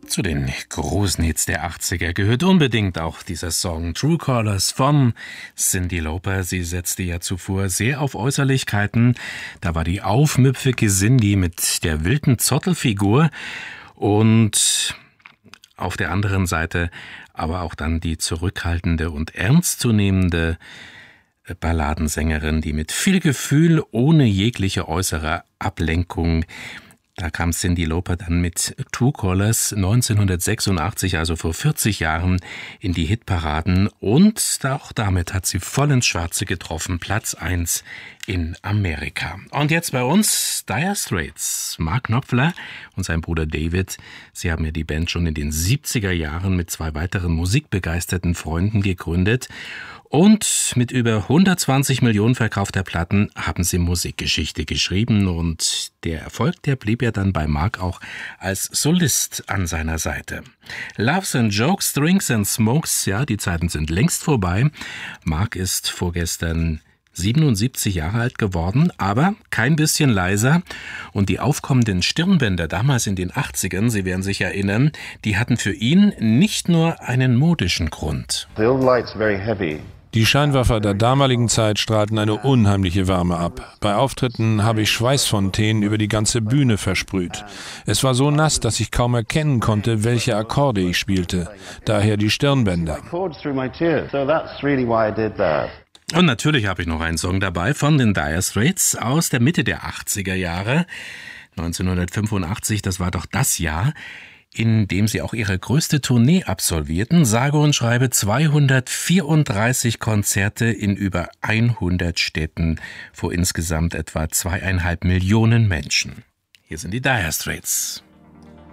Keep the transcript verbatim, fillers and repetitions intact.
Zu den großen Hits der achtziger gehört unbedingt auch dieser Song True Colours von Cyndi Lauper. Sie setzte ja zuvor sehr auf Äußerlichkeiten. Da war die aufmüpfige Cyndi mit der wilden Zottelfigur und auf der anderen Seite aber auch dann die zurückhaltende und ernstzunehmende Balladensängerin, die mit viel Gefühl, ohne jegliche äußere Ablenkung. Da kam Cyndi Lauper dann mit True Colours neunzehnhundertsechsundachtzig, also vor vierzig Jahren, in die Hitparaden und auch damit hat sie voll ins Schwarze getroffen, Platz eins in Amerika. Und jetzt bei uns Dire Straits, Mark Knopfler und sein Bruder David. Sie haben ja die Band schon in den siebziger Jahren mit zwei weiteren musikbegeisterten Freunden gegründet. Und mit über hundertzwanzig Millionen verkaufter Platten haben sie Musikgeschichte geschrieben und der Erfolg, der blieb ja dann bei Mark auch als Solist an seiner Seite. Loves and Jokes, Drinks and Smokes, ja, die Zeiten sind längst vorbei. Mark ist vorgestern siebenundsiebzig Jahre alt geworden, aber kein bisschen leiser. Und die aufkommenden Stirnbänder damals in den achtzigern, Sie werden sich erinnern, die hatten für ihn nicht nur einen modischen Grund. The old light's very heavy. Die Scheinwerfer der damaligen Zeit strahlten eine unheimliche Wärme ab. Bei Auftritten habe ich Schweißfontänen über die ganze Bühne versprüht. Es war so nass, dass ich kaum erkennen konnte, welche Akkorde ich spielte. Daher die Stirnbänder. Und natürlich habe ich noch einen Song dabei von den Dire Straits aus der Mitte der achtziger Jahre. neunzehnhundertfünfundachtzig, das war doch das Jahr, in dem sie auch ihre größte Tournee absolvierten, sage und schreibe zweihundertvierunddreißig Konzerte in über hundert Städten vor insgesamt etwa zweieinhalb Millionen Menschen. Hier sind die Dire Straits.